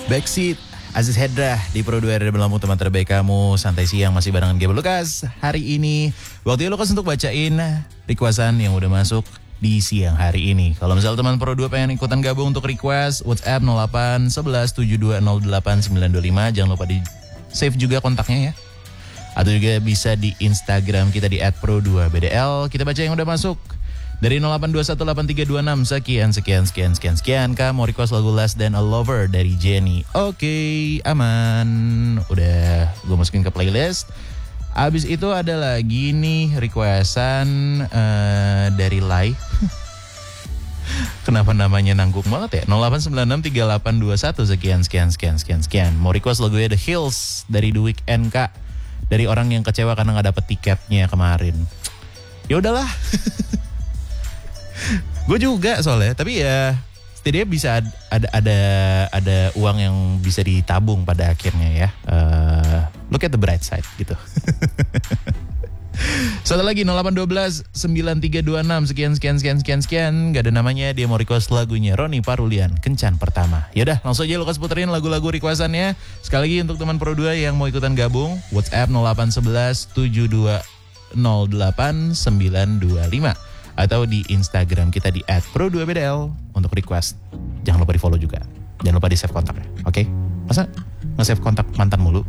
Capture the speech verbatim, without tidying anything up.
Backseat Aziz Hedra di Pro dua R Belamu, teman terbaik kamu. Santai siang masih barengan Gabriel Lukas. Hari ini waktunya Lukas untuk bacain requestan yang udah masuk di siang hari ini. Kalau misalnya teman Pro dua pengen ikutan gabung untuk request, WhatsApp nol delapan satu satu tujuh dua nol delapan sembilan dua lima. Jangan lupa di save juga kontaknya ya. Atau juga bisa di Instagram kita di et pro dua b d l. Kita baca yang udah masuk. Dari nol delapan dua satu delapan tiga dua enam. Sekian, sekian, sekian, sekian, sekian. Kak mau request lagu Less Than a Lover dari Jenny. Oke, aman. Udah gue masukin ke playlist. Abis itu ada lagi nih requestan uh, dari Lai. Kenapa namanya nanggung banget ya? nol delapan sembilan enam tiga delapan dua satu. Sekian, sekian, sekian, sekian, sekian. Mau request lagunya The Hills dari The Weeknd, Kak. Dari orang yang kecewa karena gak dapet tiketnya kemarin. Ya udahlah. Gue juga soalnya, tapi ya setidaknya bisa ada, ada ada ada uang yang bisa ditabung pada akhirnya ya. Uh, look at the bright side gitu. Satu lagi nol delapan satu dua sembilan tiga dua enam. Sekian sekian sekian sekian sekian. Gak ada namanya, dia mau request lagunya Roni Parulian, Kencan Pertama. Yaudah langsung aja Lukas puterin lagu-lagu requestannya. Sekali lagi untuk teman Pro dua yang mau ikutan gabung, WhatsApp nol delapan satu satu tujuh dua nol delapan sembilan dua lima. Atau di Instagram kita di et pro dua b d l untuk request. Jangan lupa di follow juga. Jangan lupa di save kontaknya. Oke? Okay? Masa nge-save kontak mantan mulu?